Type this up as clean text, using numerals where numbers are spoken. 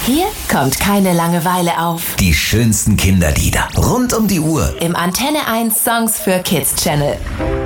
Hier kommt keine Langeweile auf. Die schönsten Kinderlieder rund um die Uhr Im Antenne 1 Songs für Kids Channel.